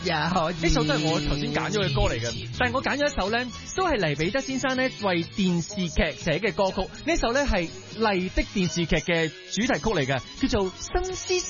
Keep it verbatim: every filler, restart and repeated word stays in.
也可以。 呢首都係我頭先揀咗嘅歌嚟嘅，但係我揀咗一首咧，都係黎彼得先生咧為電視劇寫嘅歌曲。呢首咧係麗的電視劇嘅主題曲嚟嘅，叫做《心思